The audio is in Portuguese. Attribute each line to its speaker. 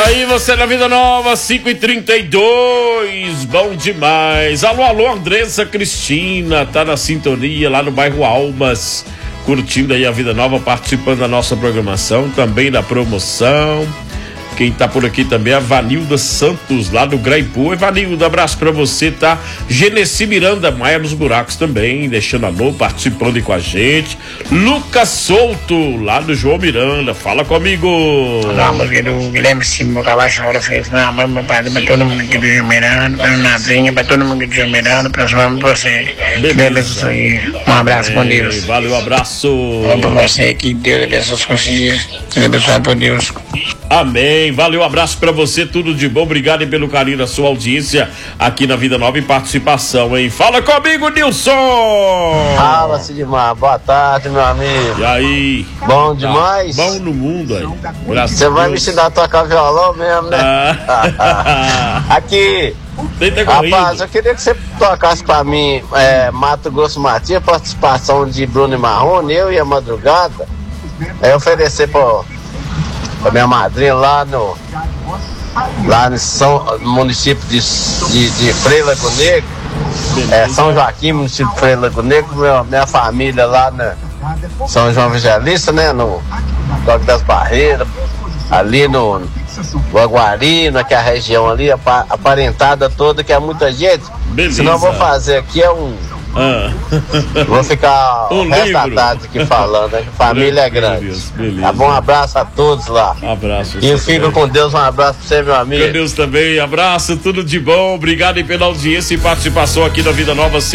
Speaker 1: aí, você na Vida Nova, 5h32, bom demais. Alô, Andressa Cristina, tá na sintonia lá no bairro Almas, curtindo aí a Vida Nova, participando da nossa programação, também da promoção. Quem tá por aqui também é a Vanilda Santos, lá do Graipu. Vanilda, abraço pra você, tá? Genesi Miranda Maia nos buracos também, deixando alô, participando aí com a gente. Lucas Souto, lá do João Miranda, fala comigo.
Speaker 2: Olá, música do Guilherme Simão Cavacho, fez minha mãe, meu pai, pra todo mundo aqui do João Miranda, pra Nadinha, pra todo mundo aqui do João Miranda, pra sua mãe, pra você. Beleza, isso aí. Um abraço com Deus.
Speaker 1: Valeu, abraço.
Speaker 2: Pra você, que Deus abençoe os conseguidos. Seja abençoado por Deus.
Speaker 1: Amém, valeu, abraço pra você, tudo de bom, obrigado e pelo carinho da sua audiência aqui na Vida Nova e participação, hein? Fala comigo, Nilson!
Speaker 3: Fala, Sidmar, boa tarde, meu amigo.
Speaker 1: E aí?
Speaker 3: Bom demais?
Speaker 1: Bom no mundo aí.
Speaker 3: Você vai me ensinar a tocar violão mesmo, né? Aqui, rapaz, eu queria que você tocasse pra mim Mato Grosso Matias, participação de Bruno e Marrone, eu e a Madrugada, oferecer pra minha madrinha lá no município de Frei Lago Negro, São Joaquim, município de Frei Lago Negro, minha família lá na São João Evangelista, né, no Toque das Barreiras, ali no Guaguari, naquela região ali, aparentada toda, que é muita gente.
Speaker 1: Beleza.
Speaker 3: Senão eu vou fazer aqui vou ficar o resto da tarde aqui falando, né? Família é grande.
Speaker 1: Beleza.
Speaker 3: Tá bom? Um abraço a todos lá.
Speaker 1: Abraço.
Speaker 3: E fica com Deus, um abraço pra você, meu amigo.
Speaker 1: Com Deus também, abraço, tudo de bom. Obrigado aí pela audiência e participação aqui da Vida Nova.